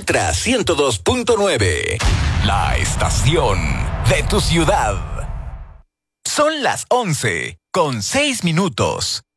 Ultra 102.9. La estación de tu ciudad. Son las 11:06.